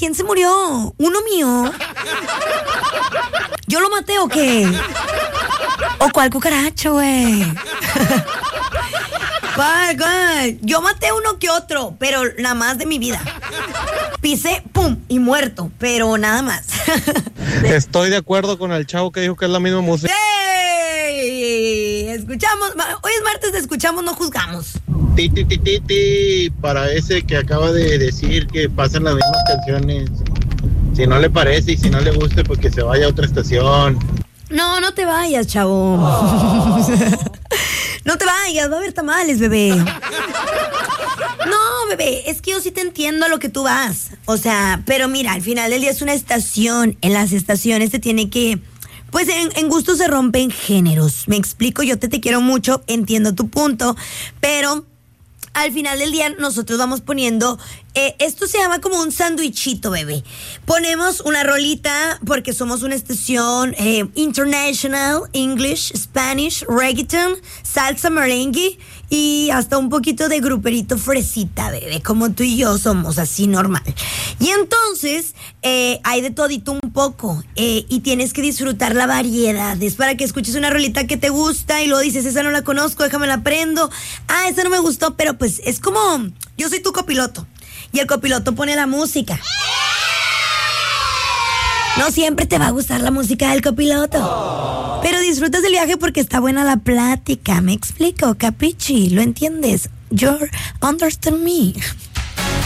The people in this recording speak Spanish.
¿quién se murió? ¿Uno mío? ¿Yo lo maté o qué? ¿O cuál cucaracho, güey? ¿Cuál? Yo maté uno que otro, pero nada más de mi vida. Pisé, pum, y muerto, pero nada más. Estoy de acuerdo con el chavo que dijo que es la misma música. ¡Ey! Escuchamos, hoy es martes de escuchamos, no juzgamos. Para ese que acaba de decir que pasan las mismas canciones. Si no le parece y si no le gusta, pues que se vaya a otra estación. No te vayas, chavo. No te vayas, va a haber tamales, bebé. No, bebé, es que yo sí te entiendo a lo que tú vas. O sea, pero mira, al final del día es una estación. En las estaciones te tiene que... Pues en gusto se rompen géneros. Me explico, yo te quiero mucho, entiendo tu punto, pero... Al final del día nosotros vamos poniendo, esto se llama como un sándwichito, bebé. Ponemos una rolita porque somos una estación international, English, Spanish, reggaeton, salsa, merengue y hasta un poquito de gruperito fresita, bebé, como tú y yo somos, así normal. Y entonces hay de todito un poco y tienes que disfrutar la variedad. Es para que escuches una rolita que te gusta y luego dices, esa no la conozco, déjame la aprendo. Ah, esa no me gustó, pero pues es como, yo soy tu copiloto y el copiloto pone la música. No siempre te va a gustar la música del copiloto, pero disfrutas del viaje porque está buena la plática. Me explico, capichi, ¿lo entiendes? You understand me.